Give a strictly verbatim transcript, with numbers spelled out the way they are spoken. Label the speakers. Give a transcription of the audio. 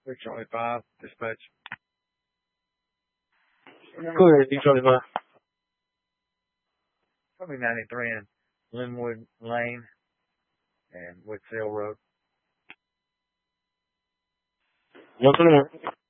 Speaker 1: three Charlie five, dispatch.
Speaker 2: Go ahead, three Charlie five.
Speaker 1: Probably ninety-three in Linwood Lane and Whitfield Road.
Speaker 2: One twenty-one.